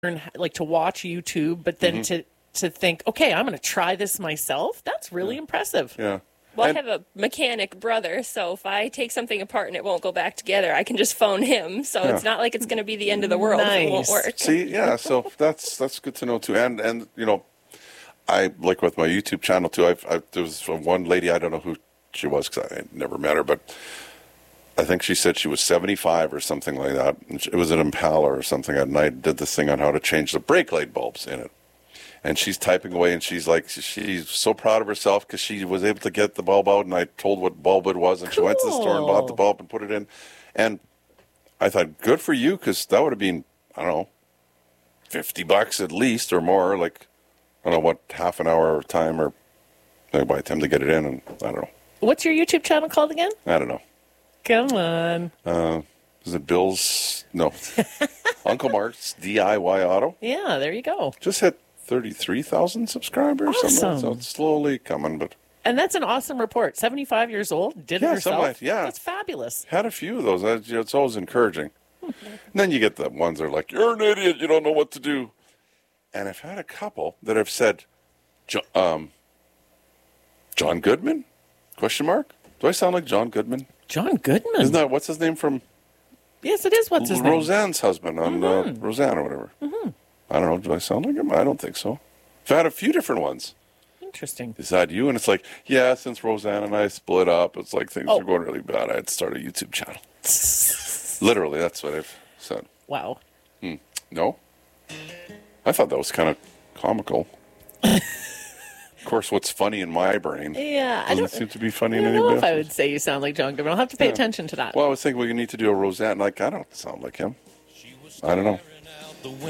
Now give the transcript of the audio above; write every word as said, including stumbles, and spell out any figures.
like to watch YouTube, but then mm-hmm. to to think, okay, I'm going to try this myself. That's really yeah. impressive. Yeah. Well, and, I have a mechanic brother, so if I take something apart and it won't go back together, I can just phone him. So yeah. it's not like it's going to be the end of the world nice. if it won't work. See, yeah, so that's that's good to know too. And and you know, I like with my YouTube channel too. I've, I there was one lady, I don't know who she was because I never met her, but I think she said she was seventy-five or something like that. It was an Impala or something, and I did this thing on how to change the brake light bulbs in it. And she's typing away, and she's like, she's so proud of herself because she was able to get the bulb out, and I told what bulb it was, and cool. She went to the store and bought the bulb and put it in. And I thought, good for you, because that would have been, I don't know, fifty bucks at least or more, like, I don't know what, half an hour time or like, by the time to get it in, and I don't know. What's your YouTube channel called again? I don't know. Come on. Uh, is it Bill's? No. Uncle Mark's D I Y Auto. Yeah, there you go. Just hit thirty-three thousand subscribers. Awesome. So it's slowly coming, but. And that's an awesome report. seventy-five years old, did it yeah, herself. Like, yeah. That's fabulous. Had a few of those. It's always encouraging. And then you get the ones that are like, you're an idiot, you don't know what to do. And I've had a couple that have said, um, John Goodman? Question mark? Do I sound like John Goodman? John Goodman? Isn't that, what's his name from? Yes, it is. What's his name? Roseanne's husband on mm-hmm. uh, Roseanne or whatever. Mm-hmm. I don't know. Do I sound like him? I don't think so. I've had a few different ones. Interesting. Is that you? And it's like, yeah, since Roseanne and I split up, it's like things oh. are going really bad. I had to start a YouTube channel. Literally, that's what I've said. Wow. Hmm. No? I thought that was kind of comical. Of course, what's funny in my brain yeah, doesn't I don't, seem to be funny I in don't anybody know if I would say you sound like John Goodman. I'll have to pay yeah. attention to that. Well, I was thinking we need to do a Roseanne. Like, I don't sound like him. I don't know.